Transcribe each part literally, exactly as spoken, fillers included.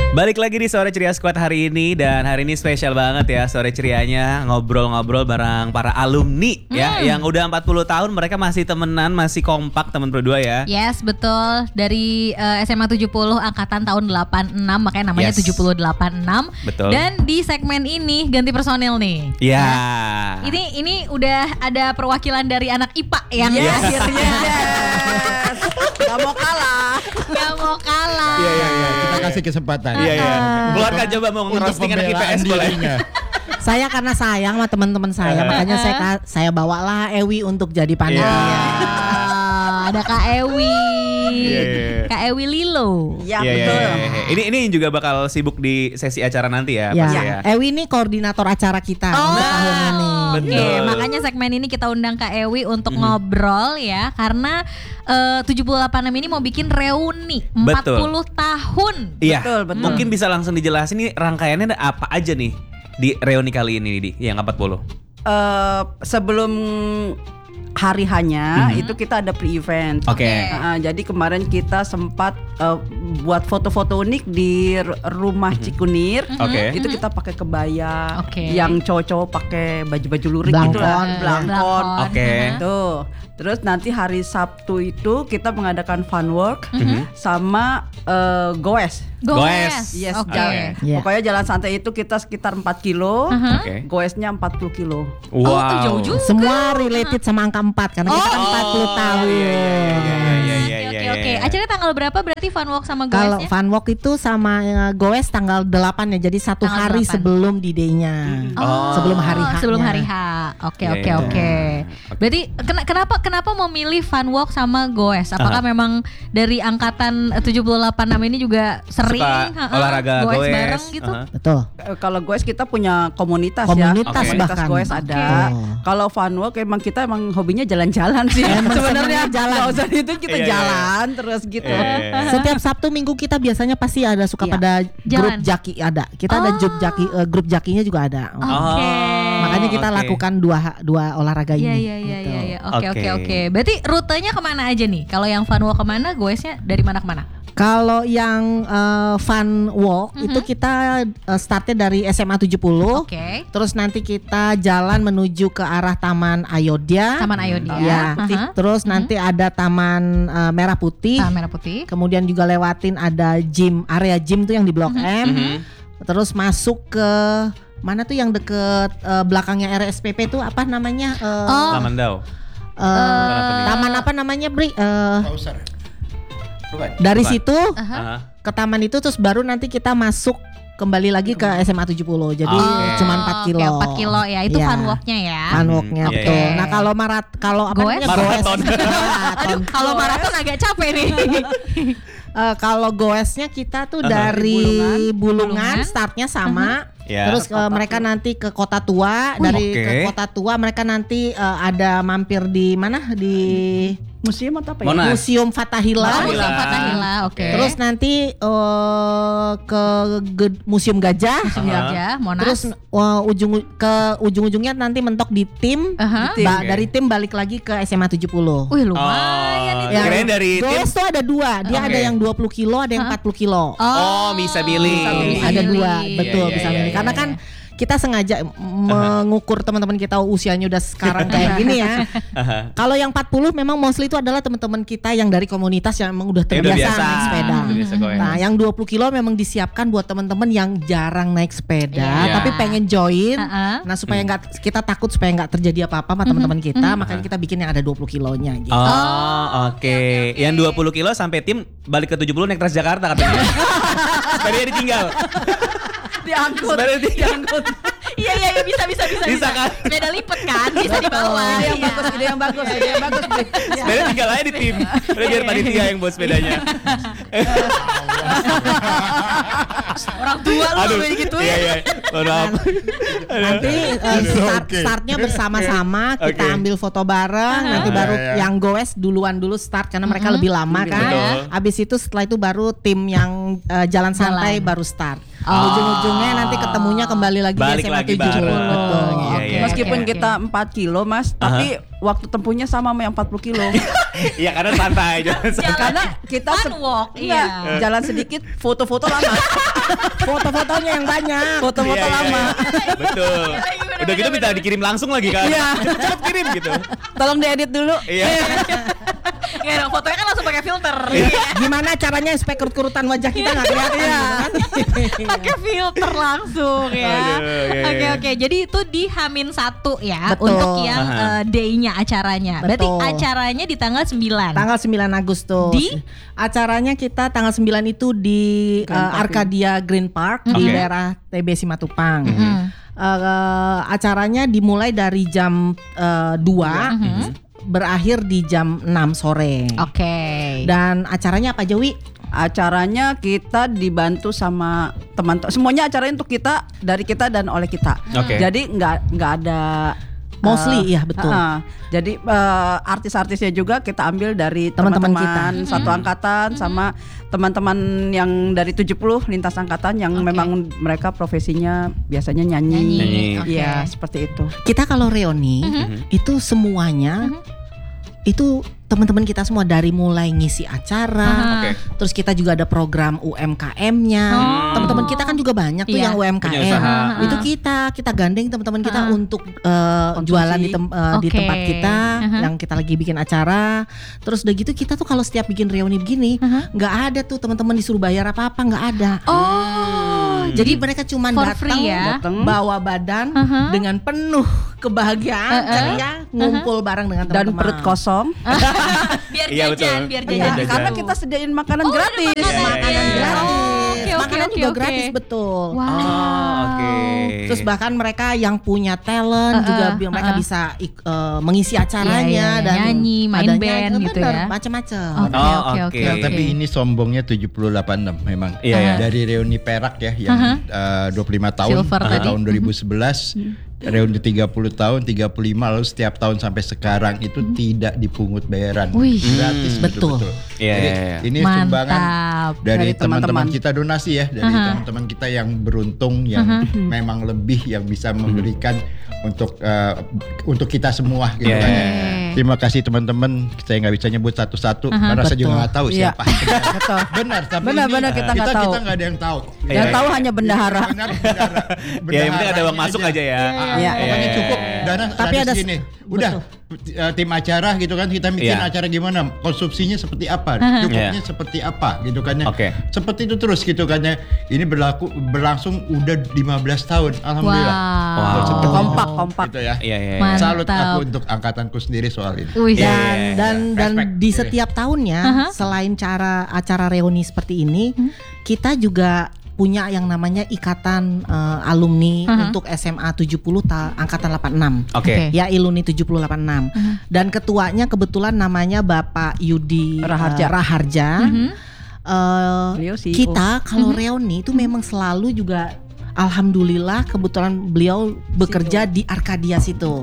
Balik lagi di Sore Ceria Squad hari ini. Dan hari ini spesial banget ya Sore Cerianya. Ngobrol-ngobrol bareng para alumni hmm. ya. Yang udah empat puluh tahun mereka masih temenan, masih kompak teman berdua ya. Yes, betul. Dari uh, S M A tujuh puluh angkatan tahun delapan enam, makanya namanya yes. tujuh puluh delapan enam. Betul. Dan di segmen ini ganti personil nih. Iya. Yeah. Nah, ini ini udah ada perwakilan dari anak I P A yang yes. akhirnya yes. Gak mau kalah. Gak mau kalah. Iya iya iya. Kita kasih kesempatan. Iya iya. Keluarkan coba mau ngerosting anak I P S boleh. Saya karena sayang sama teman-teman saya, makanya saya saya bawalah Ewi untuk jadi panitia. Yeah. Ada Kak Ewi. Yeah. Kak Ewi Lilo. Iya yeah, betul. Yeah, yeah, yeah. Ini ini juga bakal sibuk di sesi acara nanti ya. Yeah. Pasti ya. Ewi ini koordinator acara kita oh. untuk tahun ini. Oke, okay. Makanya segmen ini kita undang Kak Ewi untuk mm. ngobrol ya, karena uh, tujuh puluh delapan enam ini mau bikin reuni empat puluh betul. Tahun. Iya. Betul, betul. Mungkin bisa langsung dijelasin nih rangkaiannya ada apa aja nih di reuni kali ini di yang empat puluh. Uh, sebelum hari hanya mm-hmm. itu kita ada pre-event. Oke. Okay. Uh, jadi kemarin kita sempat uh, buat foto-foto unik di r- rumah mm-hmm. Cikunir. Oke. Okay. Itu kita pakai kebaya. Okay. Yang cowok-cowok pakai baju-baju lurik Blangkon, gitu lah, blangkon. Oke. Okay. Tuh. Terus nanti hari Sabtu itu kita mengadakan fun work mm-hmm. sama uh, goes. Goes. Yes, okay. jalan. Yeah. Pokoknya jalan santai itu kita sekitar empat kilo, uh-huh. okay. goesnya empat puluh kilo. Wow. Oh, jauh juga. Semua related sama angka empat karena kita kan oh. empat puluh tahun. Iya iya iya iya. Oke oke. Acaranya tanggal berapa berarti fun walk sama goesnya? Kalau fun walk itu sama uh, goes tanggal delapan ya. Jadi satu tanggal hari delapan. Sebelum D-Day-nya. Oh. Sebelum hari H. Sebelum hari H. Oke yeah, oke yeah. oke. Berarti ken- kenapa kenapa memilih fun walk sama goes? Apakah uh-huh. memang dari angkatan tujuh puluh delapan enam ini juga sering suka olahraga goes, goes bareng gitu? Uh-huh. Betul. Uh, kalau goes kita punya komunitas, komunitas ya. Okay. Komunitas bahkan. goes ada. Okay. Kalau fun walk emang kita emang hobinya jalan-jalan sih. Sebenarnya jalan. Nggak usah itu kita yeah, jalan yeah. terus gitu. Yeah. Setiap Sabtu Minggu kita biasanya pasti ada suka yeah. pada grup jalan. jaki ada. Kita oh. ada grup jaki uh, grup jakinya juga ada. Oke. Okay. Makanya kita okay. lakukan dua dua olahraga yeah, ini. Iya iya gitu. iya iya. Oke oke oke. Berarti rutenya kemana aja nih? Kalau yang fun walk kemana, goesnya dari mana ke mana? Kalau yang uh, fun walk mm-hmm. itu kita uh, startnya dari S M A tujuh puluh. Oke. Okay. Terus nanti kita jalan menuju ke arah Taman Ayodhya. Taman Ayodhya. Ya. Uh-huh. Terus mm-hmm. nanti ada Taman uh, Merah Putih. Taman Merah Putih. Kemudian juga lewatin ada gym, area gym tuh yang di Blok mm-hmm. M. Mm-hmm. Terus masuk ke mana tuh yang deket uh, belakangnya R S P P tuh apa namanya? Uh, oh. Taman Dau. Uh, uh, taman apa namanya, Bri? Uh, dari Bukan. situ uh-huh. ke taman itu terus baru nanti kita masuk kembali lagi ke S M A tujuh puluh. Jadi oh, cuma empat kilo. Okay, empat kilo ya. Itu yeah. fun walk-nya ya. Fun walk-nya hmm, betul. yeah. Nah, kalau marat kalau apa goes? namanya maraton. Aduh, kalau maraton agak capek nih. Uh, kalau goesnya kita tuh uh-huh. dari Bulungan, Bulungan startnya sama. Uh-huh. Yeah. Terus uh, mereka nanti ke Kota Tua. Wih, dari okay. ke Kota Tua mereka nanti uh, ada mampir di mana di museum atau apa ya? Monas. Museum Fathahillah. Oh, Museum Fathahillah, oke. Okay. Terus nanti uh, ke Ge- Museum Gajah. Museum uh-huh. Gajah, Monas. Terus uh, ujung ke ujung-ujungnya nanti mentok di tim. Uh-huh. Ba- okay. Dari tim balik lagi ke S M A tujuh puluh. Wih, lumayan oh, itu. Ya, kirain dari goes tuh ada dua. Dia okay. ada yang dua puluh kilo, ada yang huh? empat puluh kilo. Oh, oh bisa pilih. Bisa pilih. Ada dua, Iya, betul iya, bisa iya, milih. iya, Karena iya. kan kita sengaja mengukur teman-teman kita usianya udah sekarang kayak gini ya. Kalau yang empat puluh memang mostly itu adalah teman-teman kita yang dari komunitas yang memang udah terbiasa biasa. naik sepeda. Biasa, nah, yang dua puluh kilo memang disiapkan buat teman-teman yang jarang naik sepeda yeah. tapi pengen join. Uh-uh. Nah, supaya nggak kita takut supaya nggak terjadi apa-apa sama teman-teman kita, uh-huh. makanya kita bikin yang ada dua puluh kilonya gitu. Oh, oke. Okay. Okay. Yang dua puluh kilo sampai tim balik ke tujuh puluh naik Transjakarta katanya. Sepedanya ditinggal. Diangkut. Diangkut. Iya iya iya bisa bisa bisa. Bisa kan? Sepeda lipat kan, bisa dibawa. Ide yang bagus, ide yang bagus, ide yang bagus. Sepeda tinggal aja di tim. Udah biar panitia yang bawa sepedanya. Orang tua lu kayak gitu ya. Iya iya. Maaf. Nanti uh, start, startnya bersama-sama kita okay. ambil foto bareng. Uh-huh. Nanti baru yeah, yeah. yang goes duluan dulu start karena mereka uh-huh. lebih lama kan. Betul. Abis itu setelah itu baru tim yang uh, jalan santai jalan. baru start. Oh. Ujung-ujungnya nanti ketemunya kembali lagi Balik di S M A lagi tujuh puluh. bareng. Betul. Iya, Oke iya. Meskipun okay, kita empat kilo Mas, uh-huh. tapi waktu tempuhnya sama sama yang empat puluh kilo. Iya karena santai aja. Karena kita fun walk, enggak, iya. jalan sedikit, foto-foto lama. Foto-fotonya yang banyak. Foto-foto Iya, iya, lama. iya. Betul. Udah gitu minta dikirim langsung lagi kan. Iya. Cepet kirim gitu. Tolong diedit dulu. Iya. Ya dong, fotonya kan langsung pakai filter. Gimana caranya supaya kerut-kerutan wajah kita nggak kelihatan? Iya. Kan? Pakai filter langsung ya. Aduh, iya, Oke iya. oke. Jadi itu di Hamin satu ya Betul. untuk yang Aha. uh, day-nya acaranya. Berarti Betul. acaranya di tanggal sembilan. Tanggal sembilan Agustus. Di? Acaranya kita tanggal sembilan itu di Grand uh, Park. Arcadia Green Park di Oke. daerah T B Simatupang. Mhm. Uh, acaranya dimulai dari jam uh, dua berakhir di jam enam sore. Oke. Dan acaranya apa Jawi? Acaranya kita dibantu sama teman-teman. Semuanya acaranya untuk kita, dari kita dan oleh kita. Oke. Jadi nggak nggak ada Mostly, eh, iya, betul. uh, jadi eh, artis-artisnya juga kita ambil dari Teman-teman teman-teman kita. satu angkatan sama teman-teman yang dari tujuh puluh lintas angkatan yang Oke. memang mereka profesinya biasanya nyanyi. Nyanyi, Nyanyi. oke. Iya, seperti itu. Kita kalau reuni itu semuanya itu teman-teman kita semua dari mulai ngisi acara, Oke. terus kita juga ada program U M K M-nya. Oh. Teman-teman kita kan juga banyak tuh Iya. yang U M K M. Punya usaha. Itu kita kita gandeng teman-teman kita Ah. untuk uh, Konsumsi. jualan di, tem- uh, di Oke. tempat kita Aha. yang kita lagi bikin acara. Terus udah gitu kita tuh kalau setiap bikin reuni begini nggak ada tuh teman-teman disuruh bayar apa-apa, nggak ada. Oh, Jadi mereka cuma For datang, free ya? Datang. bawa badan Aha. dengan penuh kebahagiaan, Uh-uh. ceria, ngumpul bareng dengan Dan teman-teman. perut kosong. biar Iya, jajan, betul. biar Iya, jajan. jajan. Karena kita sediain makanan Oh, ada gratis. makanan. Iya, Makanan iya, iya. gratis, Oh, oke, oke, makanan oke, juga oke. gratis betul. Wow. Oh, oke. Terus bahkan mereka yang punya talent Uh-uh, juga bi- mereka uh-uh. bisa ik- eh, mengisi acaranya Iya, iya, dan nyanyi, main adanya band itu gitu bener, ya. macam-macam. Oke, Oh, oke, oke. oke. Ya, oke. tapi ini sombongnya tujuh puluh delapan enam memang. Iya, iya. Dari reuni Perak ya yang Aha. eh, dua puluh lima tahun Silver pada tadi. tahun dua ribu sebelas. Reuni tiga puluh tahun, tiga puluh lima lalu setiap tahun sampai sekarang itu tidak dipungut bayaran. Wih. Gratis Betul. betul. Iya, Jadi iya, iya. ini Mantap. sumbangan dari Dari teman-teman teman-teman. kita donasi ya, dari Aha. teman-teman kita yang beruntung yang memang lebih yang bisa memberikan untuk eh, untuk kita semua gitu Iya, kan. iya, iya. Terima kasih teman-teman. Saya nggak bisa nyebut satu-satu Aha. karena saya juga Betul. nggak tahu Iya. siapa. Betul. Benar, tapi Benar-benar ini kita nggak tahu. Kita nggak ada yang tahu. Iya, Yang iya. tahu hanya bendahara. Benar, bendahara. Ya yang penting ada uang Bendaharanya masuk aja ya. Ah, Iya. pokoknya Iya. cukup dana Tapi dana ada- segini. Udah eh, tim acara gitu kan kita bikin Iya. acara gimana, konsumsinya seperti apa, cukupnya Iya. seperti apa gitu kan ya. Oke. Seperti itu terus gitu kan ya. Ini berlaku berlangsung udah lima belas tahun. Alhamdulillah. Wow. Wow. Kompak, kompak. Gitu ya. Iya, iya. iya. Mantap. Salut aku untuk angkatanku sendiri soal ini. Wih. Iya. Dan dan dan Respect. di Iya. setiap tahunnya Aha. selain cara acara reuni seperti ini, kita juga punya yang namanya ikatan eh, alumni Aha. untuk S M A tujuh puluh ta- angkatan delapan puluh enam. Oke. Oke. Ya Iluni tujuh puluh delapan enam. Dan ketuanya kebetulan namanya Bapak Yudi eh, Raharja. Raharja. Mhm. Eh, Beliau C E O. kita kalau reuni itu memang selalu juga alhamdulillah kebetulan beliau bekerja di Arcadia situ.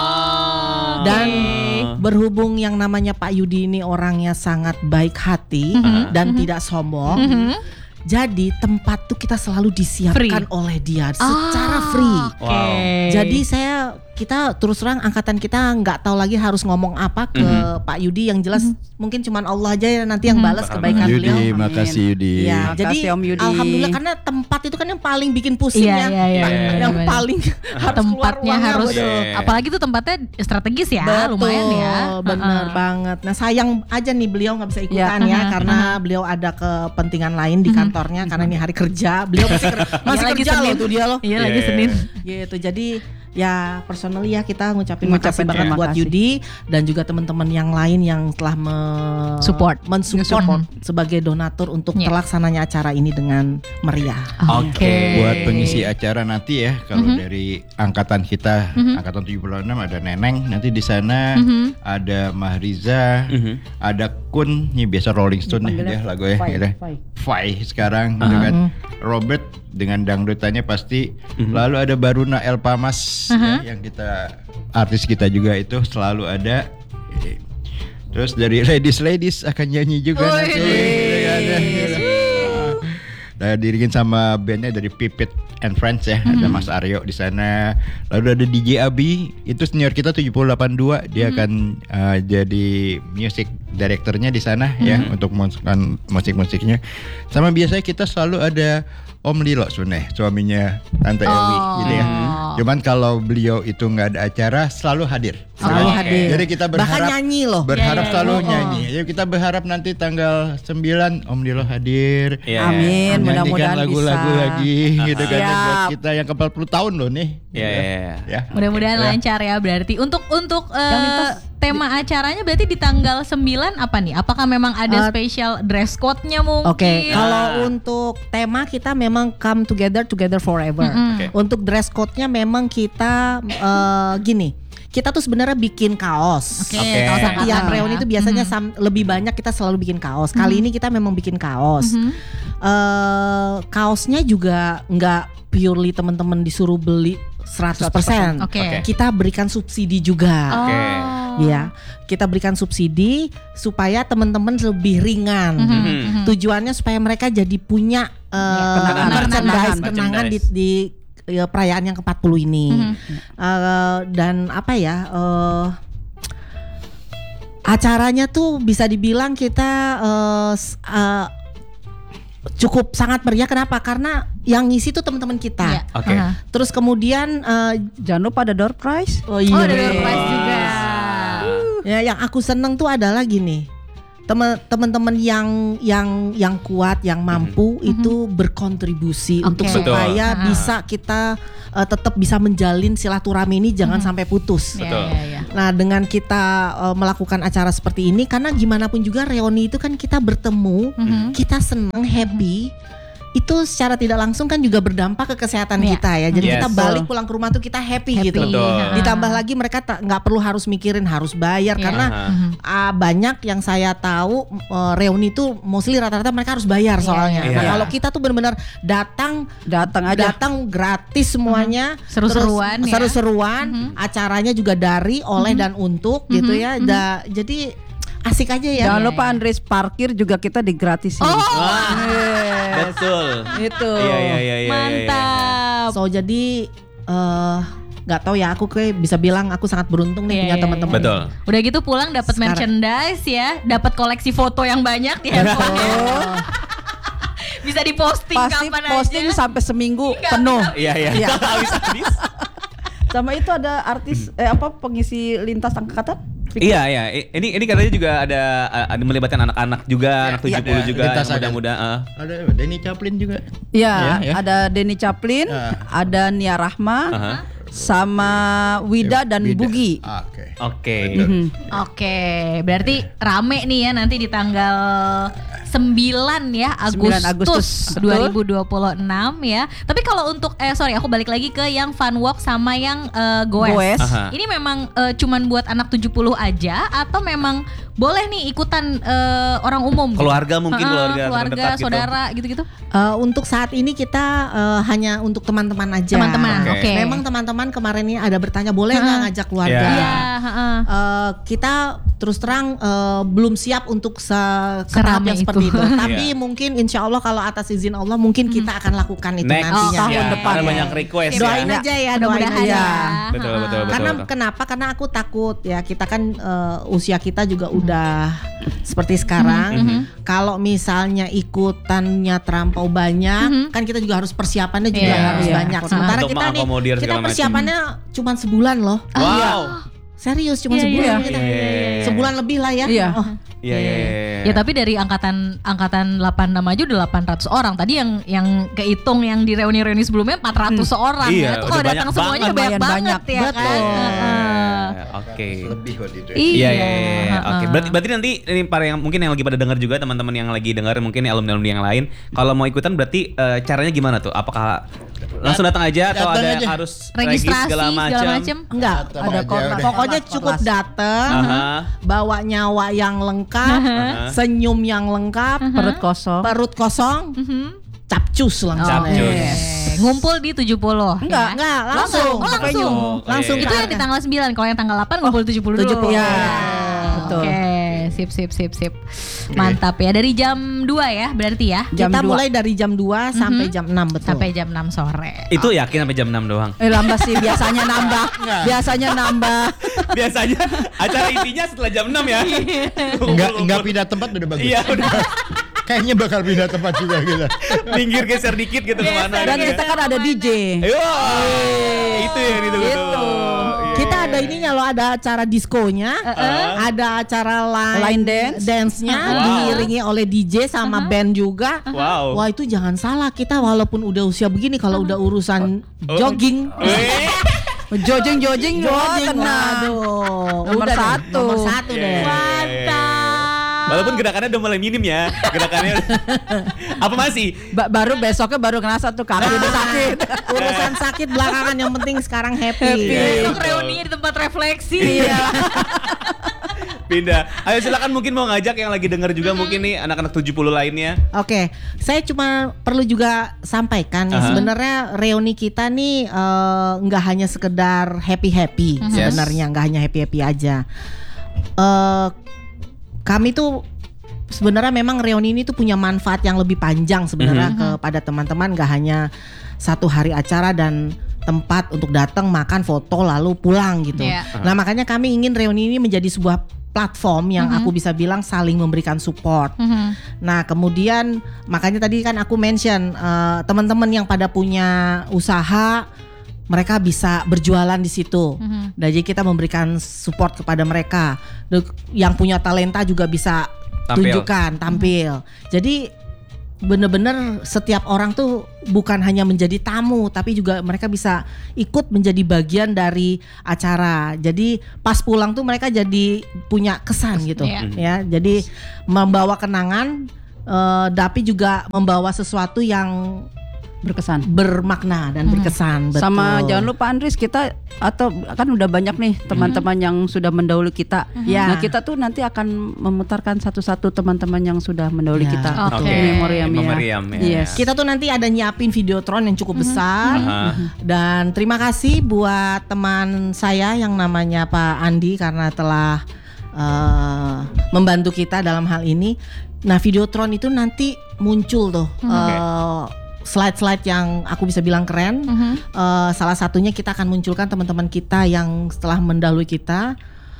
Oh. Dan oke. berhubung yang namanya Pak Yudi ini orangnya sangat baik hati Mhm. dan tidak sombong, Mhm. jadi tempat tuh kita selalu disiapkan oleh dia secara Ah, free. Oke. Wow. Jadi saya kita terus terang angkatan kita nggak tahu lagi harus ngomong apa ke Pak Yudi, yang jelas mungkin cuman Allah aja ya nanti yang balas kebaikan beliau. Yudi, Amin. makasih Yudi. Ya, Makasih, jadi Om Yudi. alhamdulillah karena tempat itu kan yang paling bikin pusing Iya, ya. iya, iya, iya, yang benar. paling harus Tempatnya keluar uangnya, harus, betul. Iya. apalagi tuh tempatnya strategis ya, Betul, lumayan ya. bener Uh-uh. banget. Nah sayang aja nih beliau nggak bisa ikutan Ya. ya, Uh-huh, karena beliau ada kepentingan lain di kantornya karena ini hari kerja. Beliau masih, ker- masih Iya, lagi kerja loh Senin. tuh dia loh. Iya, Iya, lagi iya, Senin. Gitu. Jadi ya personally ya kita ngucapin Ngucapin makasih banget terima buat kasih. Yudi dan juga teman-teman yang lain yang telah me- Support. mensupport sebagai donatur untuk Iya. terlaksananya acara ini dengan meriah. Oke. Buat pengisi acara nanti ya, kalau dari angkatan kita, angkatan tujuh puluh enam ada Neneng, nanti di sana ada Mahriza, Mhm. ada Kun, ini biasa Rolling Stone nih dia lagu ya, Fai, gitu. Fai. Fai sekarang gitu kan. Robert dengan dangdutannya pasti. Lalu ada Baruna Elpamas ya, yang kita artis kita juga itu selalu ada. Terus dari ladies ladies akan nyanyi juga nanti. gitu kan, ya. uh, diringin sama bandnya dari Pipit and Friends ya. Mm-hmm. Ada Mas Aryo di sana. Lalu ada D J Abi, itu senior kita tujuh puluh delapan dua. Dia mm-hmm. akan uh, jadi music directornya di sana mm-hmm. ya untuk memasukkan musik-musiknya. Sama biasanya kita selalu ada Om Lilo sebenarnya, suaminya Tante oh. Ewi gitu ya. Cuman kalau beliau itu nggak ada acara, selalu hadir. Selalu okay. hadir. Jadi kita berharap bahkan nyanyi loh. Berharap yeah, yeah, selalu yeah. nyanyi. Jadi kita berharap nanti tanggal sembilan Om Lilo hadir. Yeah. Amin, mudah-mudahan lagu-lagu bisa. lagi gitu kan Siap. buat kita yang ke empat puluh tahun loh nih. Iya, yeah, yeah, ya. Mudah-mudahan okay. lancar ya berarti. Untuk untuk uh, tema acaranya berarti di tanggal sembilan apa nih? Apakah memang ada uh, special dress code-nya mungkin? Oke, okay. kalau untuk tema kita memang come together together forever. Mm-hmm. Okay. Untuk dress code-nya memang kita uh, gini. Kita tuh sebenarnya bikin kaos. Oke, okay, kaos angkatan yang reuni ya. itu biasanya mm-hmm. sam- lebih banyak kita selalu bikin kaos. Kali mm-hmm. ini kita memang bikin kaos. Mm-hmm. Uh, kaosnya juga nggak purely teman-teman disuruh beli seratus persen. Oke. Okay. Kita berikan subsidi juga. Oke. Okay. Ya, kita berikan subsidi supaya teman-teman lebih ringan. Mm-hmm. Tujuannya supaya mereka jadi punya uh, kenangan, merchandise, kenangan di, di ya, perayaan yang ke empat puluh ini. Mm-hmm. Uh, dan apa ya? Uh, acaranya tuh bisa dibilang kita uh, uh, cukup sangat meriah. Kenapa? Karena yang ngisi tuh teman-teman kita. Yeah. Oke. Okay. Uh-huh. Terus kemudian uh, jangan lupa ada door prize. Oh iya. Oh, ada door prize juga. Ya, yang aku seneng tuh adalah gini. Teman-teman yang yang yang kuat, yang mampu mm-hmm. itu berkontribusi okay. untuk supaya Betul. bisa kita uh, tetap bisa menjalin silaturahmi ini jangan mm-hmm. sampai putus. Betul. Ya, ya, ya. Nah, dengan kita uh, melakukan acara seperti ini, karena gimana pun juga reuni itu kan kita bertemu, mm-hmm. kita senang, happy. Itu secara tidak langsung kan juga berdampak ke kesehatan yeah. kita ya. Jadi yes. kita balik pulang ke rumah tuh kita happy, happy. gitu. Betul. Ditambah lagi mereka nggak perlu harus mikirin harus bayar yeah. karena uh-huh. uh, banyak yang saya tahu uh, reuni tuh mostly rata-rata mereka harus bayar soalnya. Yeah. Nah yeah. kalau kita tuh benar-benar datang datang aja datang gratis semuanya, uh-huh. seru-seruan, terus, ya. seru-seruan, uh-huh. acaranya juga dari, oleh uh-huh. dan untuk uh-huh. gitu ya. Uh-huh. Da, jadi asik aja ya. Jangan lupa Andres parkir juga kita digratisin. Oh, yes. Betul. Itu. Iya iya iya iya. Mantap. So jadi uh, nggak tahu ya, aku kayak bisa bilang aku sangat beruntung nih yeah, punya teman-teman. Betul. Udah gitu pulang dapat merchandise ya, dapat koleksi foto yang banyak di handphone. Bisa diposting pasti kapan posting aja. Sampai seminggu Enggak, penuh. Iya iya. Habis-habis. Sama itu ada artis eh apa pengisi lintas angkatan? Iya iya, ini ini katanya juga ada ada melibatkan anak-anak juga, ya, anak tujuh puluh ya, juga yang muda-muda. Uh. Ada Denny Chaplin juga. Iya, ya, ya. Ada Denny Chaplin, uh. ada Nia Rahma, uh-huh. sama Wida dan Wida. Bugi. Oke. Oke. Oke, berarti rame nih ya nanti di tanggal sembilan ya Agustus, Agustus dua ribu dua puluh enam ya. Tapi kalau untuk eh sorry aku balik lagi ke yang Fun Walk sama yang uh, Goes. Goes. Ini memang uh, cuman buat anak tujuh puluh aja atau memang boleh nih ikutan uh, orang umum? Keluarga mungkin uh, keluarga, keluarga saudara gitu. gitu-gitu. Uh, untuk saat ini kita uh, hanya untuk teman-teman aja. Teman-teman. Oke. Okay. Okay. Memang teman-teman kemarin ini ada bertanya boleh nggak uh, ngajak keluarga? Iya. Yeah. Uh, uh, kita terus terang uh, belum siap untuk se- tahap yang seperti itu. Tapi yeah. mungkin insya Allah kalau atas izin Allah mungkin kita akan lakukan itu Next. nantinya. Oh, tahun ya, depan. Ada banyak request. Doain ya. aja ya, doain aja. Ya. Betul, betul, betul. Karena betul. kenapa? Karena aku takut ya, kita kan uh, usia kita juga hmm. udah seperti sekarang. Mm-hmm. Kalau misalnya ikutannya terlampau banyak, mm-hmm. kan kita juga harus persiapannya juga yeah, harus yeah. banyak. Sementara Untuk kita nih, kita persiapannya cuma sebulan loh. Wow. Iya. Serius cuma yeah, sebulan yeah, kita. yeah, yeah, yeah. Sebulan lebih lah ya. Iya. Oh. Iya iya iya. Ya tapi dari angkatan angkatan delapan puluh enam aja udah delapan ratus orang. Tadi yang yang kehitung yang di reuni-reuni sebelumnya empat ratus hmm. orang iya, ya. Itu kalau datang semuanya udah banyak banget ya betul. kan. Oke. Lebih waktu itu. Iya iya iya. Oke. Berarti berarti nanti ini para yang mungkin yang lagi pada dengar juga, teman-teman yang lagi dengar mungkin alumni-alumni yang lain, kalau mau ikutan berarti uh, caranya gimana tuh? Apakah langsung datang aja atau datang ada aja. harus registrasi segala macam? Enggak, Datang ada aja kontak. udah. Pokoknya cukup datang, uh-huh. bawa nyawa yang lengkap, Uh-huh. senyum yang lengkap, Uh-huh. Perut kosong. perut kosong, Uh-huh. capcus langsung. Capcus. Yes. Ngumpul di tujuh puluh. Enggak, ya? enggak, langsung. Oh, langsung. Venue. Oh, Langsung iya. Itu yang di tanggal sembilan. Kalau yang tanggal delapan ngumpul tujuh puluh dulu. tujuh puluh. Ya. Betul. Oke. sip sip sip sip. Mantap ya. Dari jam dua ya berarti ya. Jam kita dua. Mulai dari jam dua mm-hmm. sampai jam enam betul. Sampai jam enam sore. Itu yakin sampai jam enam doang? Eh lambat sih biasanya nambah. biasanya nambah. Biasanya acara intinya setelah jam enam ya. Enggak enggak pindah tempat udah bagus. Iya udah. Kayaknya bakal pindah tempat juga gitu. Minggir geser dikit gitu kemana. Dan kita kan ada D J. Yo, itu yang itu. Gitu. Kita ada ininya loh, ada acara diskonya, uh-uh. ada acara line, line dance, dance-nya uh-huh. diiringi oleh D J sama uh-huh. band juga. Wow. Wah itu jangan salah, kita walaupun udah usia begini kalau uh-huh. udah urusan uh-huh. jogging. Jogging jogging jogging tenang. Nomor udah satu. Deh. Nomor satu yeah, deh. Mantap. Walaupun gerakannya udah mulai minim ya, gerakannya apa masih? Ba- baru besoknya baru ngerasa tuh kaki udah sakit. Urusan sakit belakangan, yang penting sekarang happy. happy. Besok reuninya di tempat refleksi. Iya. Pindah. Ayo silakan, mungkin mau ngajak yang lagi denger juga hmm. mungkin nih anak-anak tujuh puluh lainnya. Oke, saya cuma perlu juga sampaikan uh-huh. sebenarnya reuni kita nih nggak uh, hanya sekedar happy-happy uh-huh. sebenarnya, nggak hanya happy-happy aja. Uh, Kami tuh sebenarnya memang reuni ini tuh punya manfaat yang lebih panjang sebenarnya mm-hmm. kepada teman-teman, gak hanya satu hari acara dan tempat untuk datang, makan, foto lalu pulang gitu. Yeah. Uh-huh. Nah makanya kami ingin reuni ini menjadi sebuah platform yang mm-hmm. aku bisa bilang saling memberikan support. Mm-hmm. Nah kemudian makanya tadi kan aku mention uh, teman-teman yang pada punya usaha, mereka bisa berjualan di situ. Mm-hmm. Jadi kita memberikan support kepada mereka. Yang punya talenta juga bisa tampil. tunjukkan, tampil. Mm-hmm. Jadi benar-benar setiap orang tuh bukan hanya menjadi tamu, tapi juga mereka bisa ikut menjadi bagian dari acara. Jadi pas pulang tuh mereka jadi punya kesan gitu, yeah. ya. Jadi membawa kenangan, uh, tapi juga membawa sesuatu yang berkesan, bermakna dan berkesan. Hmm. Sama jangan lupa Andris, kita atau kan udah banyak nih teman-teman hmm. yang sudah mendahului kita. Hmm. Ya. Nah kita tuh nanti akan memutarkan satu-satu teman-teman yang sudah mendahului ya. kita. Oke. Okay. Memoriam ya. Memoriam, ya. Yes. Kita tuh nanti ada nyiapin videotron yang cukup hmm. besar. Uh-huh. Dan terima kasih buat teman saya yang namanya Pak Andi karena telah uh, membantu kita dalam hal ini. Nah videotron itu nanti muncul tuh. Hmm. Uh, okay. Slide-slide yang aku bisa bilang keren. Uh-huh. uh, Salah satunya kita akan munculkan teman-teman kita yang setelah mendahului kita.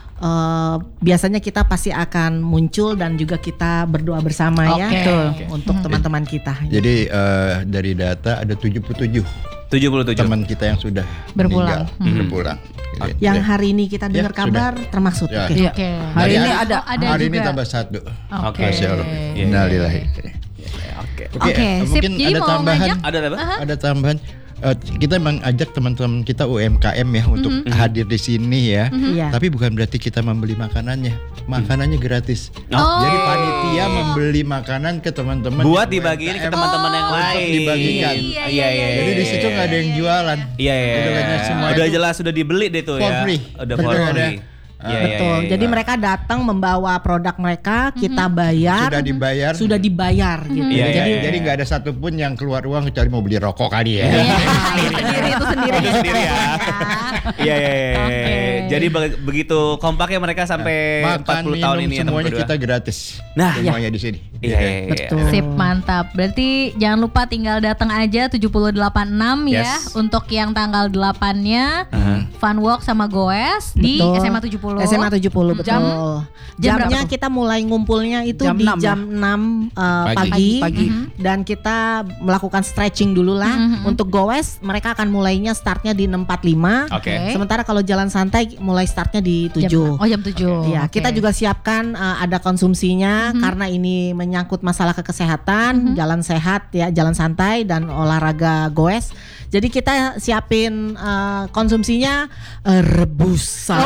uh, Biasanya kita pasti akan muncul dan juga kita berdoa bersama okay. ya okay. untuk uh-huh. teman-teman kita. Jadi uh, dari data ada tujuh puluh tujuh teman kita yang sudah berpulang, meninggal, uh-huh. berpulang. Jadi, yang hari ini kita dengar ya, kabar sudah. termasuk. Ya. Okay. Okay. Hari ini ada, ada hari juga. ini tambah satu. Oke. Okay. Masya Allah. Innalillahi. Oke. Oke. Okay. Mungkin Jadi ada tambahan. Ngajak, ada apa? Uh-huh. Ada tambahan. Uh, kita memang ajak teman-teman kita U M K M ya untuk mm-hmm. hadir di sini ya. Mm-hmm. Yeah. Tapi bukan berarti kita membeli makanannya. Makanannya gratis. Oh. Jadi panitia membeli makanan ke teman-teman buat dibagiin ke teman-teman yang untuk lain. dibagikan. Iya, iya, iya. Jadi di situ nggak ada yang jualan. Iya, iya. Udah, semua udah jelas sudah dibeli deh tuh for ya. Free. Udah for Betul, free. Ya, betul. Ya, ya, Jadi ya. mereka datang membawa produk mereka, kita bayar. Sudah dibayar. Sudah dibayar gitu. Ya, ya, jadi ya, ya. jadi nggak ada satupun yang keluar uang kecuali mau beli rokok kali ya. Iya, sendiri itu sendiri. Itu sendiri ya. Iya iya iya. Jadi be- begitu kompaknya mereka sampai Makan, empat puluh tahun minum, ini ya semuanya berdua. kita gratis. Nah, semuanya di sini. Iya, iya, iya. Betul. Sip, mantap. Berarti jangan lupa tinggal datang aja tujuh puluh delapan enam Yes. ya untuk yang tanggal delapan-nya Uh-huh. Fun Walk sama Goes di Betul. S M A tujuh puluh. S M A tujuh puluh betul. Jam, jam Jamnya berapa? kita mulai ngumpulnya itu Jam di enam, jam ya? enam uh, Pagi. pagi, Pagi. Mm-hmm. Dan kita melakukan stretching dulu lah. Mm-hmm. Untuk Goes mereka akan mulainya startnya di enam empat puluh lima. Oke. Okay. Sementara kalau jalan santai mulai startnya di tujuh. Jam, oh jam tujuh. Iya, Okay. kita juga siapkan uh, ada konsumsinya Mm-hmm. karena ini menyangkut masalah kesehatan, Mm-hmm. jalan sehat ya, jalan santai dan olahraga Goes. Jadi kita siapin uh, konsumsinya uh, rebusan.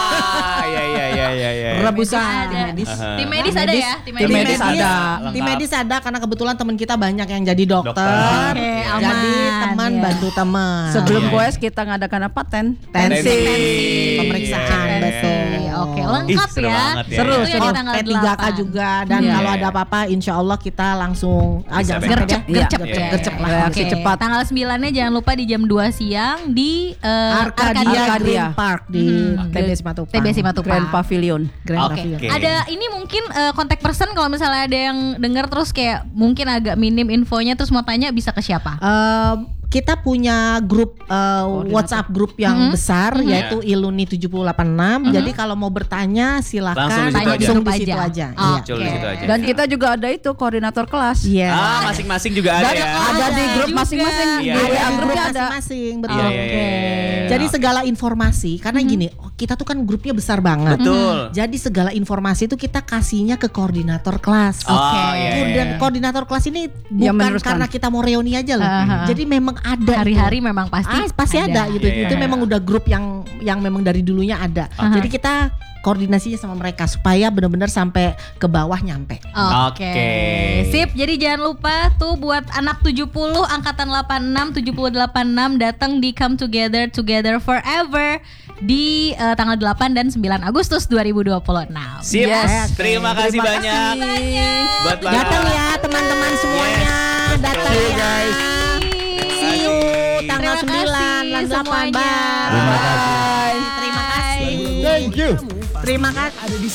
Ah, iya iya iya iya iya. Rebusan. Ada. Medis. Uh-huh. Tim medis ada ya? Tim medis ada. Tim medis ada karena kebetulan teman kita banyak yang jadi dokter. Dokter. Oke, aman. Jadi teman Ya. bantu teman. Sebelum Iya. Goes kita ngadakan apa? Ten Tensi. Tensi. Pemeriksaan Iya. betul. oke. Lengkap Ih, seru ya. banget ya. Seru, Terus itu yang di oh, tanggal P tiga K delapan. juga dan Iya. kalau ada apa-apa insya Allah kita langsung ah, Bisa jangan beres. Gercep, sampai deh. gercep, Iya, ya. gercep lah. Reaksi Oke. cepat. Tanggal sembilannya jangan lupa di jam dua siang di eh, Arcadia, Arcadia. Green Park di Hmm. T B Simatupang. T B Simatupang. Grand Pavilion. Grand Oke. Pavilion. Ada ini mungkin eh, kontak person kalau misalnya ada yang dengar terus kayak mungkin agak minim infonya terus mau tanya bisa ke siapa? Um, kita punya grup uh, WhatsApp grup yang Mhm. besar Mhm. yaitu Iluni tujuh delapan enam. Jadi kalau mau bertanya silakan Langsung di situ Tanya aja. di grup di situ aja. aja. Oh, Iya. Muncul di situ aja. Dan kita juga ada itu koordinator kelas. Iya. Ah, masing-masing juga ada Dan ya. ada di grup juga. masing-masing. Iya, Di iya. W A Ada grup grupnya ada. masing-masing, betul. Iya, iya, iya, iya. Jadi segala informasi karena gini, oh, kita tuh kan grupnya besar banget. Betul. Jadi segala informasi itu kita kasihnya ke koordinator kelas. Oh, iya, iya. Koordin- Koordinator kelas ini Yang bukan meneruskan. karena kita mau reuni aja loh. Aha. Jadi memang ada Hari-hari itu. memang pasti Ah, pasti ada, gitu. Iya, iya, Itu iya. memang udah grup yang yang memang dari dulunya ada. Aha. Jadi kita koordinasinya sama mereka supaya benar-benar sampai ke bawah nyampe. Oke. Oke. Sip, jadi jangan lupa tuh buat anak tujuh puluh angkatan delapan puluh enam tujuh puluh delapan enam datang di Come Together Together Forever di eh, tanggal delapan dan sembilan Agustus dua ribu dua puluh enam. Sip. Yes. Terima kasih Terima banyak. kasih. Buat para- Datang ya teman-teman semuanya. Yes. Datang See you, ya. guys. See you tanggal Terima sembilan kasih dan delapan. semuanya. Bye. Terima kasih. Terima kasih. Thank you. Terima kasih. Ada di